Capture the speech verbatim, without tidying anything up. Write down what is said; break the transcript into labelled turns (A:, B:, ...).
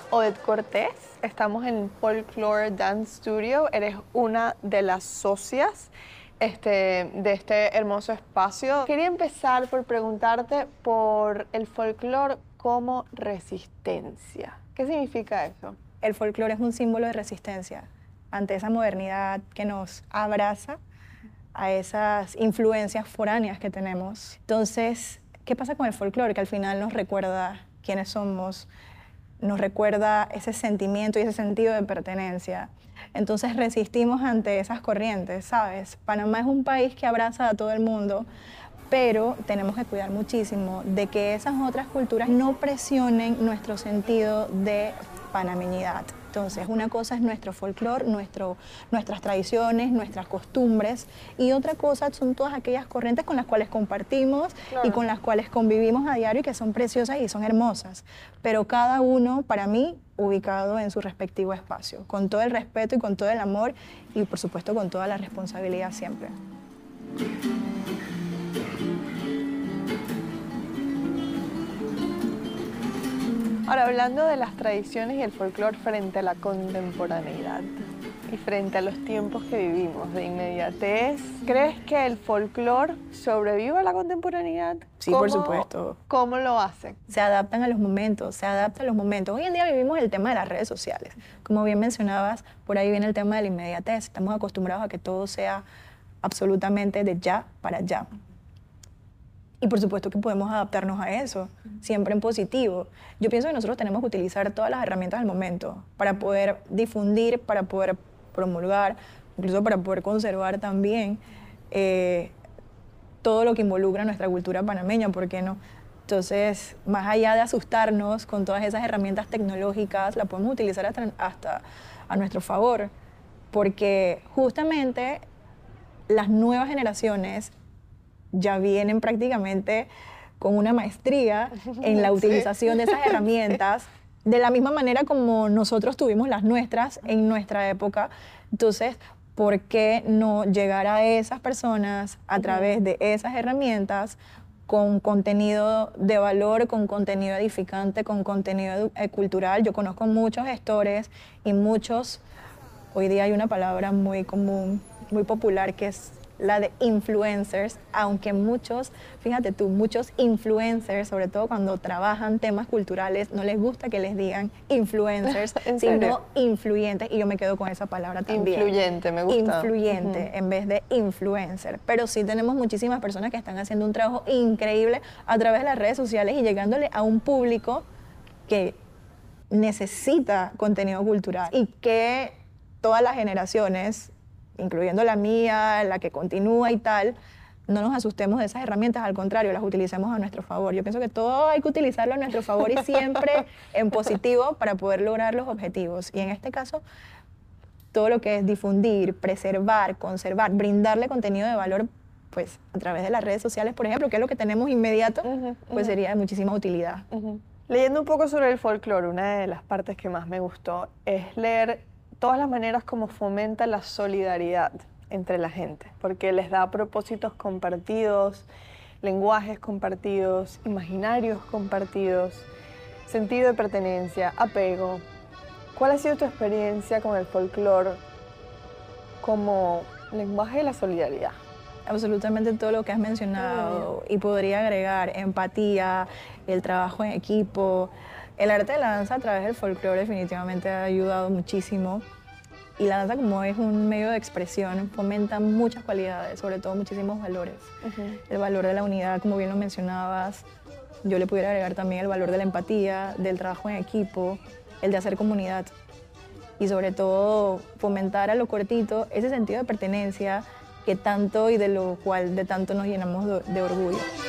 A: Odette Cortés, estamos en Folklore Dance Studio, eres una de las socias este, de este hermoso espacio. Quería empezar por preguntarte por el folclore como resistencia. ¿Qué significa eso?
B: El folclore es un símbolo de resistencia ante esa modernidad que nos abraza a esas influencias foráneas que tenemos. Entonces, ¿qué pasa con el folclore? Que al final nos recuerda quiénes somos, nos recuerda ese sentimiento y ese sentido de pertenencia. Entonces resistimos ante esas corrientes, ¿sabes? Panamá es un país que abraza a todo el mundo, pero tenemos que cuidar muchísimo de que esas otras culturas no presionen nuestro sentido de panameñidad. Entonces, una cosa es nuestro folclore, nuestro, nuestras tradiciones, nuestras costumbres, y otra cosa son todas aquellas corrientes con las cuales compartimos, claro, y con las cuales convivimos a diario y que son preciosas y son hermosas. Pero cada uno, para mí, ubicado en su respectivo espacio, con todo el respeto y con todo el amor y, por supuesto, con toda la responsabilidad siempre.
A: Ahora, hablando de las tradiciones y el folclore frente a la contemporaneidad y frente a los tiempos que vivimos de inmediatez, ¿crees que el folclore sobrevive a la contemporaneidad?
B: Sí, por supuesto.
A: ¿Cómo lo hacen?
B: Se adaptan a los momentos, se adaptan a los momentos. Hoy en día vivimos el tema de las redes sociales. Como bien mencionabas, por ahí viene el tema de la inmediatez. Estamos acostumbrados a que todo sea absolutamente de ya para allá. Y por supuesto que podemos adaptarnos a eso, siempre en positivo. Yo pienso que nosotros tenemos que utilizar todas las herramientas del momento para poder difundir, para poder promulgar, incluso para poder conservar también eh, todo lo que involucra nuestra cultura panameña, ¿por qué no? Entonces, más allá de asustarnos con todas esas herramientas tecnológicas, la podemos utilizar hasta, hasta a nuestro favor, porque justamente las nuevas generaciones ya vienen prácticamente con una maestría en la utilización, sí, de esas herramientas, de la misma manera como nosotros tuvimos las nuestras en nuestra época. Entonces, ¿por qué no llegar a esas personas a través de esas herramientas con contenido de valor, con contenido edificante, con contenido eh, cultural? Yo conozco muchos gestores y muchos, hoy día hay una palabra muy común, muy popular, que es la de influencers, aunque muchos, fíjate tú, muchos influencers, sobre todo cuando trabajan temas culturales, no les gusta que les digan influencers, sino influyentes, y yo me quedo con esa palabra también.
A: Influyente, me gusta.
B: Influyente, uh-huh, en vez de influencer. Pero sí tenemos muchísimas personas que están haciendo un trabajo increíble a través de las redes sociales y llegándole a un público que necesita contenido cultural y que todas las generaciones, incluyendo la mía, la que continúa y tal, no nos asustemos de esas herramientas, al contrario, las utilicemos a nuestro favor. Yo pienso que todo hay que utilizarlo a nuestro favor y siempre en positivo para poder lograr los objetivos. Y en este caso, todo lo que es difundir, preservar, conservar, brindarle contenido de valor, pues a través de las redes sociales, por ejemplo, que es lo que tenemos inmediato, uh-huh, pues uh-huh, sería de muchísima utilidad.
A: Uh-huh. Leyendo un poco sobre el folclore, una de las partes que más me gustó es leer todas las maneras como fomenta la solidaridad entre la gente, porque les da propósitos compartidos, lenguajes compartidos, imaginarios compartidos, sentido de pertenencia, apego. ¿Cuál ha sido tu experiencia con el folclore como lenguaje de la solidaridad?
B: Absolutamente todo lo que has mencionado, y podría agregar empatía, el trabajo en equipo. El arte de la danza a través del folclore definitivamente ha ayudado muchísimo, y la danza, como es un medio de expresión, fomenta muchas cualidades, sobre todo muchísimos valores. Uh-huh. El valor de la unidad, como bien lo mencionabas, yo le pudiera agregar también el valor de la empatía, del trabajo en equipo, el de hacer comunidad, y sobre todo fomentar a lo cortito ese sentido de pertenencia que tanto y de lo cual de tanto nos llenamos de, de orgullo.